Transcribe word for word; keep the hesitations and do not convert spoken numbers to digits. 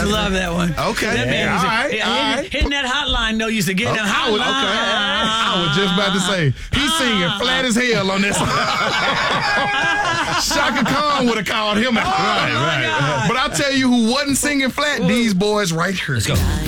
love that one. Okay. That man Yeah, used to- all right, yeah, all hitting, right. hitting that hotline, though, used to get Oh, that I was, hotline. okay. I was just about to say, he's singing flat as hell on this. Shaka Khan would have called him out. Oh, my God. But I'll tell you who wasn't singing flat, these boys right here. Let's go.